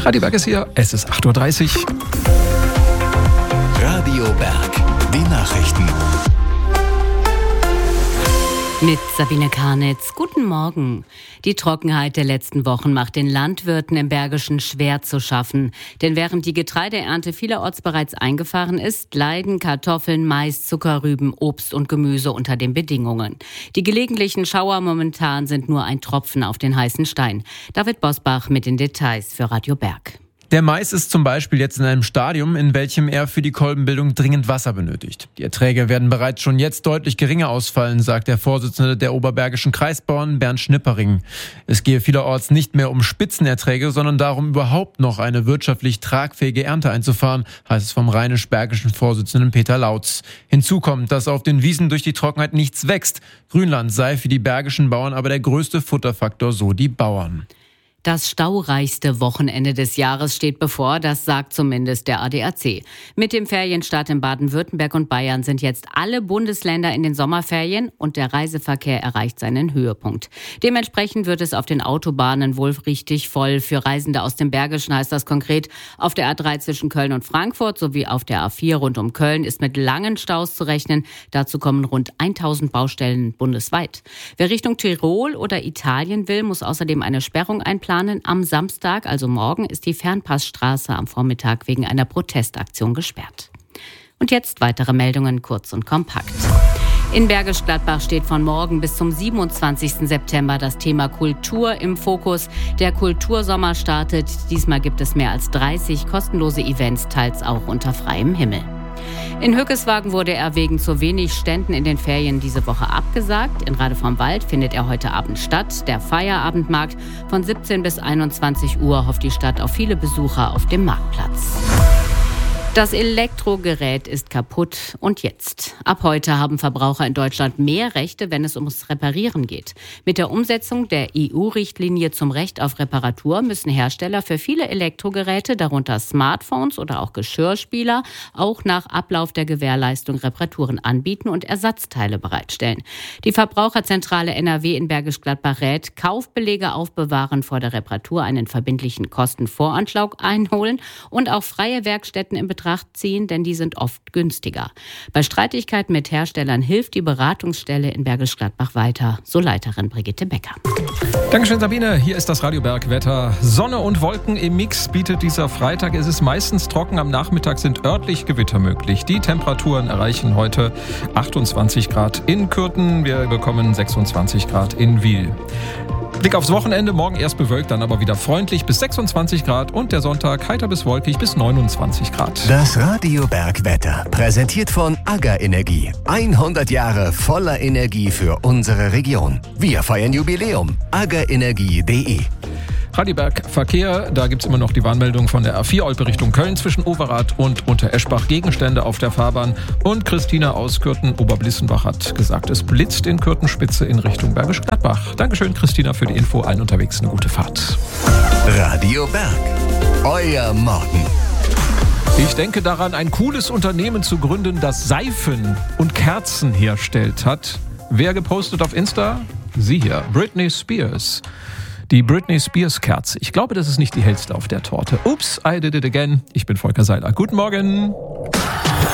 Radio Berg ist hier, es ist 8.30 Uhr. Radio Berg, die Nachrichten. Mit Sabine Karnitz. Guten Morgen. Die Trockenheit der letzten Wochen macht den Landwirten im Bergischen schwer zu schaffen. Denn während die Getreideernte vielerorts bereits eingefahren ist, leiden Kartoffeln, Mais, Zuckerrüben, Obst und Gemüse unter den Bedingungen. Die gelegentlichen Schauer momentan sind nur ein Tropfen auf den heißen Stein. David Bosbach mit den Details für Radio Berg. Der Mais ist zum Beispiel jetzt in einem Stadium, in welchem er für die Kolbenbildung dringend Wasser benötigt. Die Erträge werden bereits schon jetzt deutlich geringer ausfallen, sagt der Vorsitzende der Oberbergischen Kreisbauern, Bernd Schnippering. Es gehe vielerorts nicht mehr um Spitzenerträge, sondern darum, überhaupt noch eine wirtschaftlich tragfähige Ernte einzufahren, heißt es vom rheinisch-bergischen Vorsitzenden Peter Lautz. Hinzu kommt, dass auf den Wiesen durch die Trockenheit nichts wächst. Grünland sei für die bergischen Bauern aber der größte Futterfaktor, so die Bauern. Das staureichste Wochenende des Jahres steht bevor, das sagt zumindest der ADAC. Mit dem Ferienstart in Baden-Württemberg und Bayern sind jetzt alle Bundesländer in den Sommerferien und der Reiseverkehr erreicht seinen Höhepunkt. Dementsprechend wird es auf den Autobahnen wohl richtig voll. Für Reisende aus dem Bergischen heißt das konkret, auf der A3 zwischen Köln und Frankfurt sowie auf der A4 rund um Köln ist mit langen Staus zu rechnen. Dazu kommen rund 1000 Baustellen bundesweit. Wer Richtung Tirol oder Italien will, muss außerdem eine Sperrung einplanen. Am Samstag, also morgen, ist die Fernpassstraße am Vormittag wegen einer Protestaktion gesperrt. Und jetzt weitere Meldungen kurz und kompakt. In Bergisch Gladbach steht von morgen bis zum 27. September das Thema Kultur im Fokus. Der Kultursommer startet. Diesmal gibt es mehr als 30 kostenlose Events, teils auch unter freiem Himmel. In Hückeswagen wurde er wegen zu wenig Ständen in den Ferien diese Woche abgesagt. In Rade vom Wald findet er heute Abend statt. Der Feierabendmarkt von 17 bis 21 Uhr hofft die Stadt auf viele Besucher auf dem Marktplatz. Das Elektrogerät ist kaputt und jetzt. Ab heute haben Verbraucher in Deutschland mehr Rechte, wenn es ums Reparieren geht. Mit der Umsetzung der EU-Richtlinie zum Recht auf Reparatur müssen Hersteller für viele Elektrogeräte, darunter Smartphones oder auch Geschirrspüler, auch nach Ablauf der Gewährleistung Reparaturen anbieten und Ersatzteile bereitstellen. Die Verbraucherzentrale NRW in Bergisch Gladbach rät, Kaufbelege aufbewahren, vor der Reparatur einen verbindlichen Kostenvoranschlag einholen und auch freie Werkstätten in Betracht ziehen, denn die sind oft günstiger. Bei Streitigkeiten mit Herstellern hilft die Beratungsstelle in Bergisch Gladbach weiter, so Leiterin Brigitte Becker. Dankeschön, Sabine. Hier ist das Radio Berg Wetter. Sonne und Wolken im Mix bietet dieser Freitag. Es ist meistens trocken. Am Nachmittag sind örtlich Gewitter möglich. Die Temperaturen erreichen heute 28 Grad in Kürten. Wir bekommen 26 Grad in Wil. Blick aufs Wochenende, morgen erst bewölkt, dann aber wieder freundlich bis 26 Grad und der Sonntag heiter bis wolkig bis 29 Grad. Das Radio Berg Wetter, präsentiert von AGA Energie. 100 Jahre voller Energie für unsere Region. Wir feiern Jubiläum. agaenergie.de. Radio Berg Verkehr, da gibt es immer noch die Warnmeldung von der A4 Olpe Richtung Köln zwischen Overath und Untereschbach. Gegenstände auf der Fahrbahn. Und Christina aus Kürten-Oberblissenbach hat gesagt, es blitzt in Kürtenspitze in Richtung Bergisch Gladbach. Dankeschön, Christina, für die Info. Allen unterwegs eine gute Fahrt. Radio Berg, euer Morgen. Ich denke daran, ein cooles Unternehmen zu gründen, das Seifen und Kerzen herstellt hat. Wer gepostet auf Insta? Sie hier, Britney Spears. Die Britney Spears Kerze. Ich glaube, das ist nicht die hellste auf der Torte. Ups, I did it again. Ich bin Volker Seiler. Guten Morgen.